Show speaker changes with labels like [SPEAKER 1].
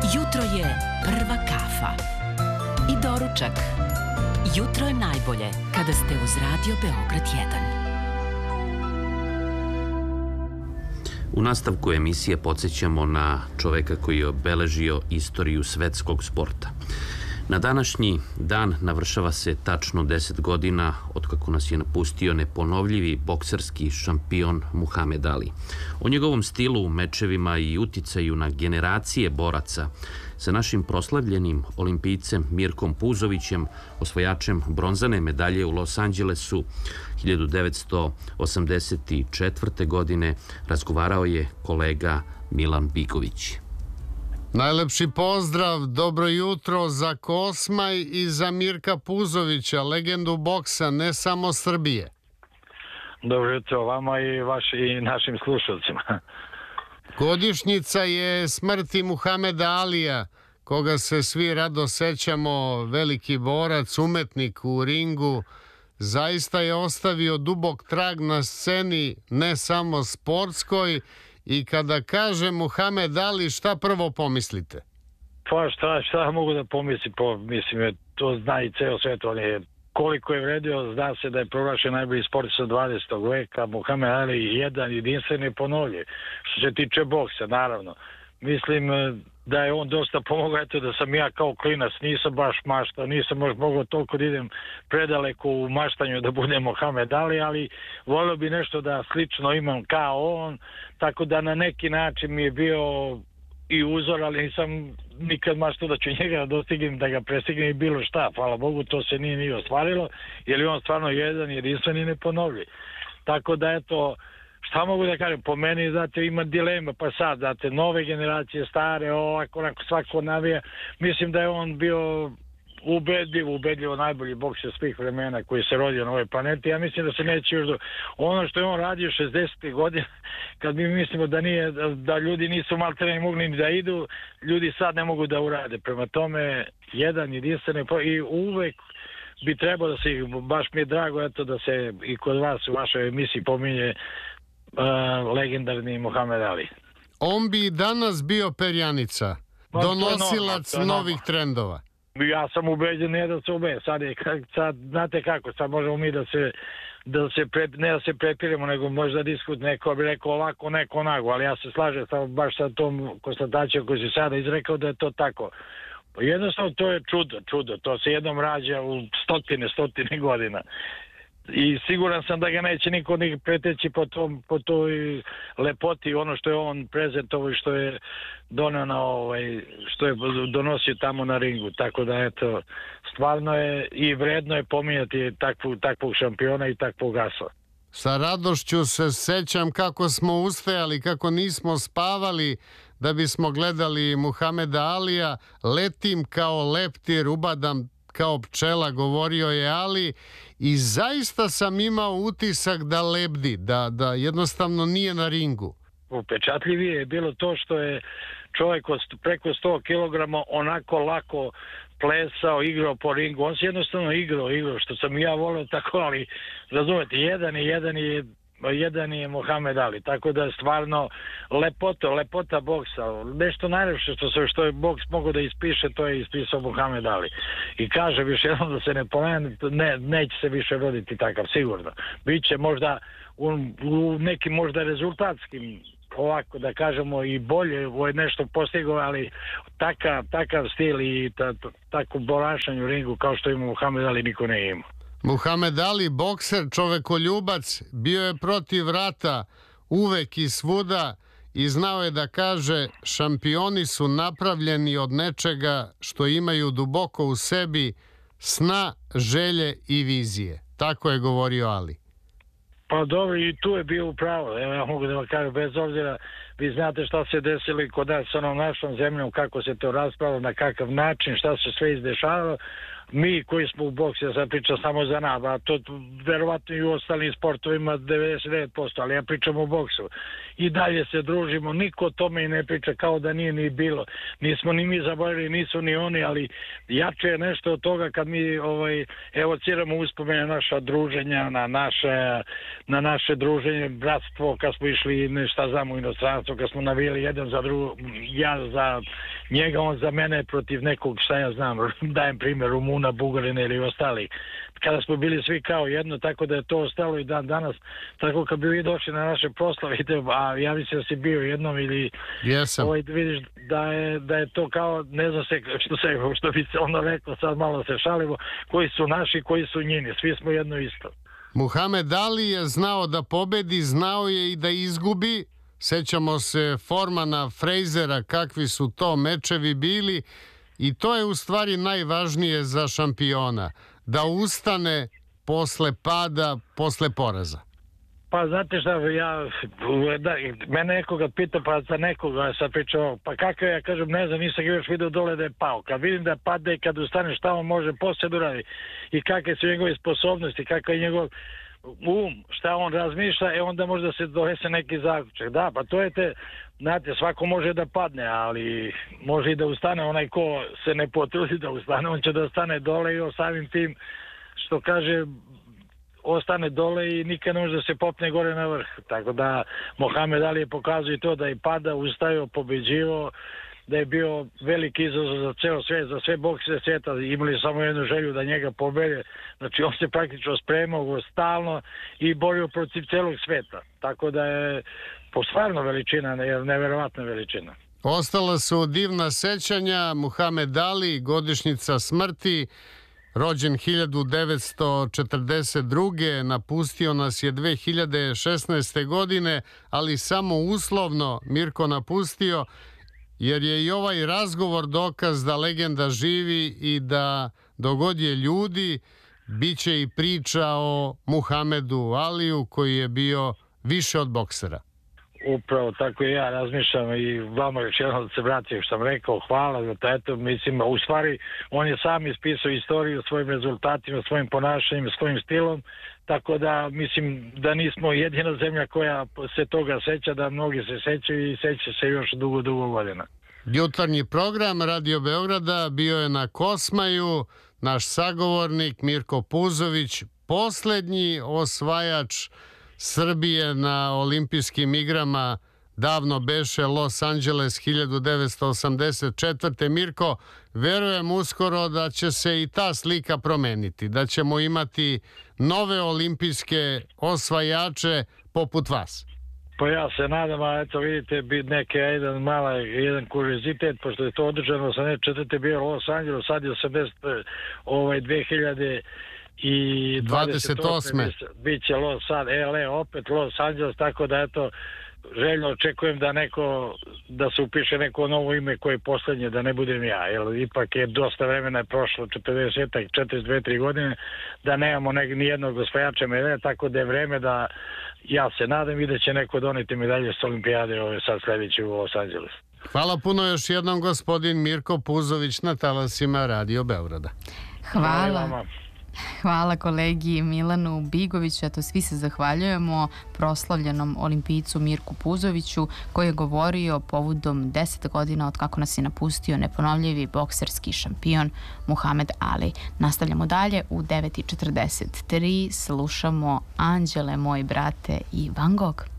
[SPEAKER 1] Jutro je prva kafa i doručak. Jutro je najbolje kada ste uz Radio Beograd 1.
[SPEAKER 2] U nastavku emisije podsjećamo na čoveka koji je obeležio istoriju svetskog sporta. Na današnji dan navršava se tačno 10 godina otkako nas je napustio neponovljivi bokserski šampion Muhamed Ali. O njegovom stilu, mečevima i uticaju na generacije boraca sa našim proslavljenim olimpijcem Mirkom Puzovićem, osvajačem bronzane medalje u Los Angelesu 1984. godine, razgovarao je kolega Milan Biković.
[SPEAKER 3] Najlepši pozdrav, dobro jutro za Kosmaj i za Mirka Puzovića, legendu boksa, ne samo Srbije.
[SPEAKER 4] Dobro jutro vama i našim slušalcima.
[SPEAKER 3] Godišnjica je smrti Muhameda Alija, koga se svi rado sećamo, veliki borac, umetnik u ringu. Zaista je ostavio dubok trag na sceni, ne samo sportskoj. I kada kaže Muhamed Ali, šta prvo pomislite?
[SPEAKER 4] Pa šta mogu da pomislim? Mislim, to zna i ceo svet. On je, koliko je vredio, zna se da je proglašen najbolji sportista 20. veka. Muhamed Ali jedan jedinstven je ponovljen. Što se tiče boksa, naravno. Mislim da je on dosta pomogao, eto da sam ja kao klinac, nisam baš maštao, nisam možda mogao toliko da idem predaleko u maštanju da budem Muhamed Ali, ali volio bi nešto da slično imam kao on, tako da na neki način mi je bio i uzor, ali nisam nikad maštao da ću njega dostignem, da ga prestignem i bilo šta. Hvala Bogu, to se nije ostvarilo, jer je on stvarno jedan jedinstven i neponovljiv. Tako da eto, šta mogu da kažem, po meni, znate, ima dilema, pa sad, znate, nove generacije, stare, onako svako navija. Mislim da je on bio ubedljivo najbolji bokser svih vremena koji se rodio na ovoj planeti. Ja mislim da se neće još ono što je on radio 60. godina, kad mi mislimo da ljudi nisu maltene mogli ni da idu, ljudi sad ne mogu da urade. Prema tome, jedan jedinstven i uvek bi trebao da se, baš mi je drago eto da se i kod vas u vašoj emisiji pominje legendarni Muhamed Ali.
[SPEAKER 3] On bi danas bio perjanica, donosilac novih trendova.
[SPEAKER 4] Ja sam ubeđen, ne da se ube. Sad, znate kako, sad možemo mi ne da se prepiremo, nego možda diskut, neko bi rekao ovako, neko onako, ali ja se slažem baš sa tom konstatacijom koju si sada izrekao da je to tako. Jednostavno to je čudo, to se jednom rađa u stotine godina. I siguran sam da ga neće niko preteći po toj lepoti, ono što je on prezentovao i što je doneo što je donosio tamo na ringu. Tako da eto, stvarno je i vredno je pominjati takvog šampiona i takvog asa.
[SPEAKER 3] Sa radošću se sećam kako smo ustajali, kako nismo spavali da bismo gledali Muhameda Alija. Letim kao leptir, ubadam kao pčela, govorio je Ali, i zaista sam imao utisak da lebdi, da jednostavno nije na ringu.
[SPEAKER 4] Upečatljivije je bilo to što je čovjek od preko 100 kg onako lako plesao, igrao po ringu. On se jednostavno igrao, što sam i ja volio tako, ali razumete, jedan je Muhamed Ali, tako da je stvarno lepota boksa. Nešto najlepše što je boks mogao da ispiše, to je ispisao Muhamed Ali. I kaže više jednom da se ne pomene, neće se više roditi takav, sigurno. Biće možda u nekim možda rezultatskim, ovako da kažemo, i bolje nešto postigao, ali takav stil i tako ponašanje u ringu kao što ima Muhamed Ali niko ne ima.
[SPEAKER 3] Muhamed Ali, bokser, čovekoljubac, bio je protiv rata uvek i svuda i znao je da kaže: šampioni su napravljeni od nečega što imaju duboko u sebi, sna, želje i vizije. Tako je govorio Ali.
[SPEAKER 4] Pa dobro, i tu je bio upravo. Evo, ja mogu da vam kažem, bez obzira, vi znate šta se desili kod nas s onom našom zemljom, kako se to raspravilo, na kakav način, šta se sve izdešavalo. Mi koji smo u boksu, ja sad pričam samo za nas, a to verovatno i u ostalim sportovima 99%, ali ja pričam o boksu. I dalje se družimo, niko o tome i ne priča kao da nije ni bilo. Nismo ni mi zaboravili, nisu ni oni, ali jače je nešto od toga kad mi evociramo uspomene naša druženja, na naše druženje, bratstvo, kad smo išli šta znamo u inostranstvo, kad smo navijali jedan za drugo, ja za njega on za mene protiv nekog, šta ja znam, dajem primjer Rumuna, Bugarina ili ostalih. Kada smo bili svi kao jedno, tako da je to ostalo i dan danas. Tako kad bi vi došli na naše proslave, a ja mislim da si bio jednom ili vidiš da je to kao, ne znam se što bi se ono rekao, sad malo se šalimo, koji su naši, koji su njini, svi smo jedno isto.
[SPEAKER 3] Muhamed Ali je znao da pobedi, znao je i da izgubi. Sećamo se Formana, Frejzera, kakvi su to mečevi bili i to je u stvari najvažnije za šampiona, da ustane posle pada, posle poraza.
[SPEAKER 4] Pa znate šta, mene nekoga pita, pa za nekoga sam pričao, pa kako ja kažem, ne znam, nisam ga još vidio dole da je pao. Kad vidim da pade i kad ustane, šta on može poslije da uradi i kakve su njegove sposobnosti, kakav je njegov šta on razmišlja, onda može da se donese neki zaključak. Da, pa to je znate, svako može da padne, ali može i da ustane. Onaj ko se ne potrudi da ustane, on će da ostane dole i samim tim, što kaže, ostane dole i nikad ne može da se popne gore na vrh. Tako da Mohamed Ali je pokazao i to da je pada, ustajao, pobeđivao, da je bio veliki izazov za ceo svijet, za sve boksere svijeta, imali samo jednu želju da njega pobede. Znači on se praktično spremao stalno i borio protiv celog svijeta. Tako da je stvarno veličina, neverovatna veličina.
[SPEAKER 3] Ostala su divna sećanja. Muhamed Ali, godišnjica smrti, rođen 1942. Napustio nas je 2016. godine, ali samo uslovno Mirko napustio, jer je i ovaj razgovor dokaz da legenda živi i da dogod je ljudi, bit će i priča o Muhamedu Aliju koji je bio više od boksera.
[SPEAKER 4] Upravo tako i ja razmišljam i vama još jednom da se vratim što sam rekao, hvala za to, mislim, u stvari on je sam ispisao istoriju svojim rezultatima, svojim ponašanjem, svojim stilom, tako da mislim da nismo jedina zemlja koja se toga seća, da mnogi se sećaju i seća se još dugo godina.
[SPEAKER 3] Jutarnji program Radio Beograda bio je na Kosmaju, naš sagovornik Mirko Puzović, poslednji osvajač Srbije na olimpijskim igrama, davno beše Los Angeles 1984. Mirko, verujem uskoro da će se i ta slika promeniti, da ćemo imati nove olimpijske osvajače poput vas.
[SPEAKER 4] Pa ja se nadam, a eto vidite, jedan kuriozitet, pošto je to održano 84. bio Los Angeles, sad je 2028. Biće opet Los Angeles, tako da eto, željno očekujem da se upiše neko novo ime koje je poslednje, da ne budem ja, jer ipak je dosta vremena prošlo, 42-3 godine, da nemamo ni jednog osvajača medalja, tako da je vreme da ja se nadam i da će neko doneti medalje s olimpijade ove sad sledeće u Los Angeles.
[SPEAKER 3] Hvala puno još jednom, gospodin Mirko Puzović na talasima Radio Beograda.
[SPEAKER 5] Hvala. Hvala kolegi Milanu Bigoviću. Eto, svi se zahvaljujemo proslavljenom olimpijcu Mirku Puzoviću koji je govorio povodom 10 godina od kako nas je napustio neponovljivi bokserski šampion Muhamed Ali. Nastavljamo dalje u 9:43. Slušamo Anđele, moj brate i Van Gogh.